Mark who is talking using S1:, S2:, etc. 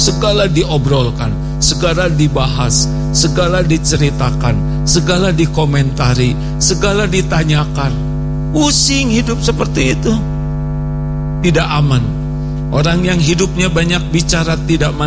S1: segala diobrolkan, segala dibahas, segala diceritakan, segala dikomentari, segala ditanyakan. Pusing hidup seperti itu. Tidak aman. Orang yang hidupnya banyak bicara tidak